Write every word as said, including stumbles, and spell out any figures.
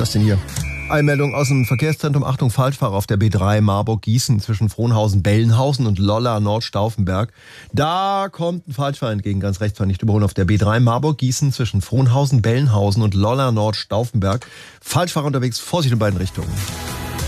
das denn hier? Einmeldung aus dem Verkehrszentrum. Achtung, Falschfahrer auf der B drei Marburg-Gießen zwischen Frohnhausen-Bellenhausen und Lollar-Nordstauffenberg. Da kommt ein Falschfahrer entgegen, ganz rechts war nicht überholen. Auf der B drei Marburg-Gießen zwischen Frohnhausen-Bellenhausen und Lollar-Nordstauffenberg. Falschfahrer unterwegs, Vorsicht in beiden Richtungen.